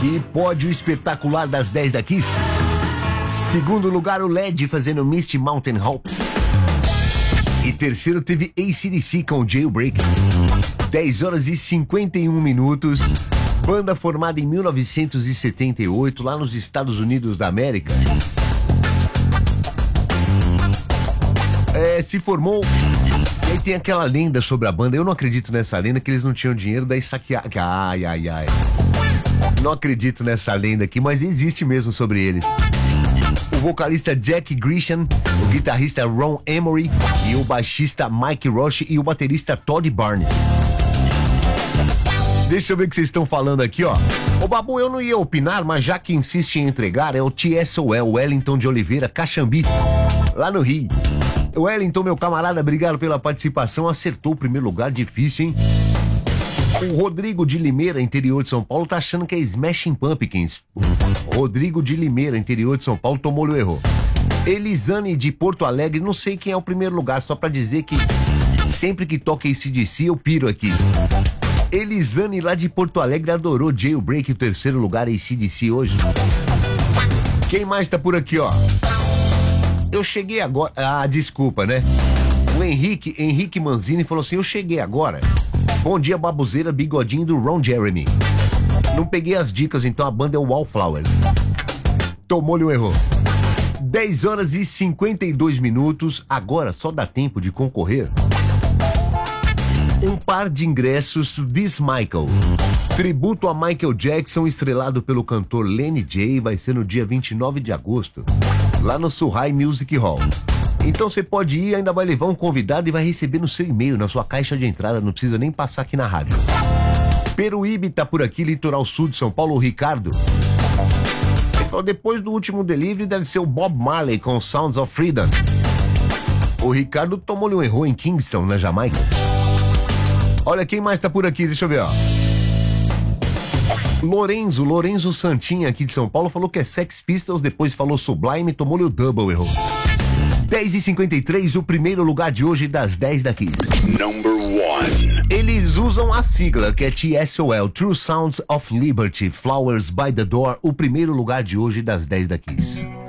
Que pódio espetacular das 10 da Kiss. Segundo lugar, o LED fazendo Misty Mountain Hope. E terceiro teve AC/DC com Jailbreak. 10 horas e 51 minutos. Banda formada em 1978, lá nos Estados Unidos da América. Se formou. E aí tem aquela lenda sobre a banda. Eu não acredito nessa lenda, que eles não tinham dinheiro, daí saquear. Ai. Não acredito nessa lenda aqui, mas existe mesmo sobre eles. O vocalista Jack Grisham, o guitarrista Ron Emory e o baixista Mike Rush e o baterista Todd Barnes. Deixa eu ver o que vocês estão falando aqui, ó. Ô Babu, eu não ia opinar, mas já que insiste em entregar, é o TSOL, Wellington de Oliveira, Caxambi, lá no Rio. Wellington, meu camarada, obrigado pela participação, acertou o primeiro lugar, difícil, hein? O Rodrigo de Limeira, interior de São Paulo, tá achando que é Smashing Pumpkins. Rodrigo de Limeira, interior de São Paulo, tomou-lhe o erro. Elisane de Porto Alegre, não sei quem é o primeiro lugar, só pra dizer que sempre que toca AC/DC eu piro aqui. Elisane lá de Porto Alegre adorou Jailbreak, o terceiro lugar AC/DC hoje. Quem mais tá por aqui, ó? Eu cheguei agora... desculpa, né? O Henrique Manzini falou assim, eu cheguei agora. Bom dia, babuzeira, bigodinho do Ron Jeremy. Não peguei as dicas, então a banda é o Wallflowers. Tomou-lhe o erro. 10 horas e 52 minutos. Agora só dá tempo de concorrer um par de ingressos do This Michael. Tributo a Michael Jackson, estrelado pelo cantor Lenny J, vai ser no dia 29 de agosto, lá no Suhai Music Hall. Então você pode ir, ainda vai levar um convidado e vai receber no seu e-mail, na sua caixa de entrada, não precisa nem passar aqui na rádio. Peruíbe tá por aqui, litoral sul de São Paulo, o Ricardo. Então depois do último delivery deve ser o Bob Marley com Sounds of Freedom. O Ricardo tomou-lhe um erro em Kingston, na Jamaica. Olha quem mais tá por aqui, deixa eu ver, ó. Lorenzo Santinha aqui de São Paulo falou que é Sex Pistols, depois falou Sublime, tomou-lhe o double, errou. 10h53, o primeiro lugar de hoje das 10 da Kiss. Number 1. Eles usam a sigla que é TSOL, True Sounds of Liberty, Flowers by the Door, o primeiro lugar de hoje das 10 da Kiss.